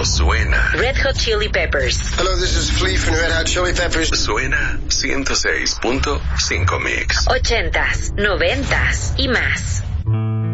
suena. Red Hot Chili Peppers. Hello, this is Flea from Red Hot Chili Peppers. Suena 106.5 Mix. 80s, 90s y más.